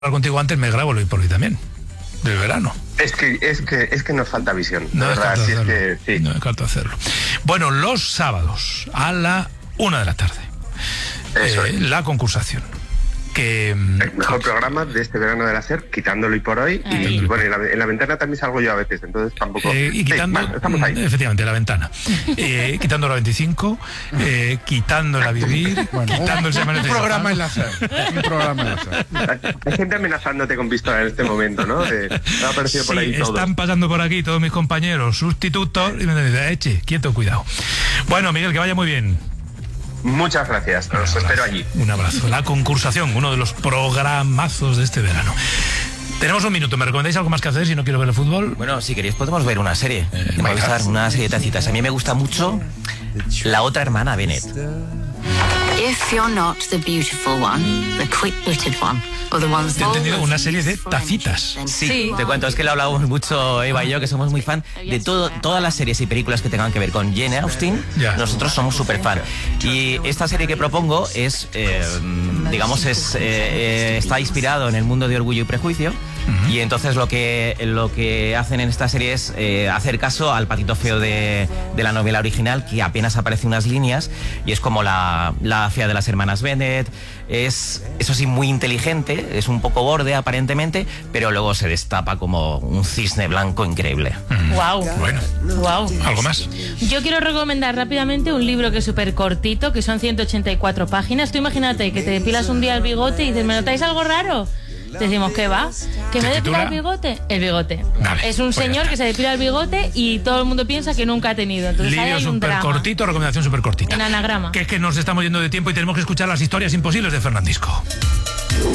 contigo antes, me grabo el por hoy también, del verano. Es que nos falta visión. No verdad, descarto hacerlo. sí. No descarto hacerlo. Bueno, los sábados a la 1 de la tarde. Eso es. La concursación. El mejor programa de este verano de la SER, quitándolo y por hoy. Y bueno, en la ventana también salgo yo a veces, entonces tampoco. Y quitando, sí, bueno, estamos ahí. efectivamente, la ventana. Quitando la 25, quitando la Vivir, quitando el Semana de Un programa en la SER. Un programa en la SER. Hay gente amenazándote con pistola en este momento, ¿no? Me ha aparecido por ahí todo. Están pasando por aquí todos mis compañeros sustitutos y me dicen, eche, quieto, cuidado. Bueno, Miguel, que vaya muy bien. Muchas gracias, os espero allí. Un abrazo. La concursación, uno de los programazos de este verano. Tenemos un minuto, ¿me recomendáis algo más que hacer si no quiero ver el fútbol? Bueno, si queréis podemos ver una serie. Me va a gustar una serie de tacitas. A mí me gusta mucho La otra hermana Bennett. If you're not the beautiful one, the quick-witted one, or the ones Te he entendido una serie de tacitas. Sí, te cuento, es que lo hablamos mucho Eva y yo, que somos muy fan de todas las series y películas que tengan que ver con Jane Austen. Ya. Nosotros somos súper fan. Y esta serie que propongo es, está inspirado en el mundo de Orgullo y Prejuicio. Y entonces lo que hacen en esta serie es hacer caso al patito feo de la novela original, que apenas aparece unas líneas, y es como la fea de las hermanas Bennett. Es, eso sí, muy inteligente, es un poco borde aparentemente, pero luego se destapa como un cisne blanco increíble. Wow. Bueno, Wow. ¿algo más? Yo quiero recomendar rápidamente un libro que es súper cortito, que son 184 páginas. Tú imagínate que te depilas un día el bigote y dices, ¿me notáis algo raro? Te decimos, ¿qué va? ¿Que me depila el bigote? El bigote. Vale, es un pues ya señor está. que se depila el bigote y todo el mundo piensa que nunca ha tenido. Entonces ahí Libro hay un súper drama. cortito, recomendación súper cortita. En anagrama. Que es que nos estamos yendo de tiempo y tenemos que escuchar las historias imposibles de Fernandisco.